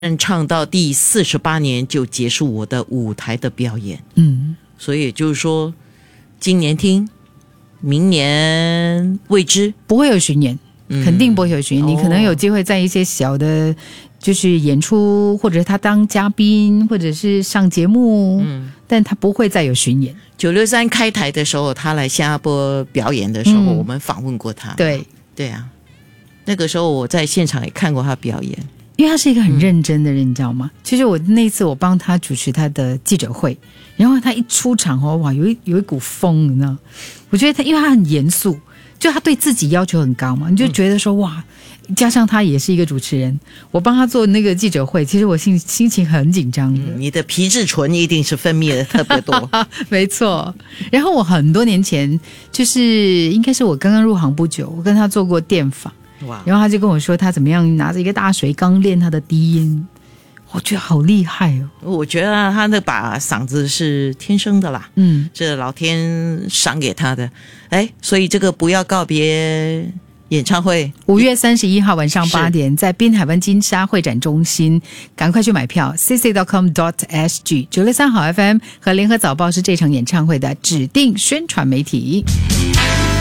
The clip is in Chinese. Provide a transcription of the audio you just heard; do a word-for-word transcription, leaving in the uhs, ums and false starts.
唱到第四十八年就结束我的舞台的表演。 嗯， 所以就是说，今年听，明年未知， 不会有巡演， 嗯、 肯定不会有巡演。 哦、 你可能有机会在一些小的，就是演出，或者他当嘉宾，或者是上节目，嗯，但他不会再有巡演。 九六三开台的时候，他来新加坡表演的时候，嗯、我们访问过他。 对对啊，那个时候我在现场也看过他表演。 因为他是一个很认真的人，嗯、你知道吗？其实我那次我帮他主持他的记者会，然后他一出场哦，哇，有一有一股风，你知道？我觉得他，因为他很严肃，就他对自己要求很高嘛，你就觉得说、嗯、哇，加上他也是一个主持人，我帮他做那个记者会，其实我心心情很紧张的、 嗯。你的皮质醇一定是分泌的特别多， 没错。然后我很多年前，就是应该是我刚刚入行不久，我跟他做过电访。然后他就跟我说他怎么样拿着一个大水缸练他的低音，我觉得好厉害哦。 我觉得他那把嗓子是天生的啦，嗯，这老天赏给他的。哎，所以这个不要告别演唱会， 五月三十一号晚上八点，在滨海湾金沙会展中心，赶快去买票 c c dot com dot s g。 九六三好 F M 和联合早报是这场演唱会的指定宣传媒体。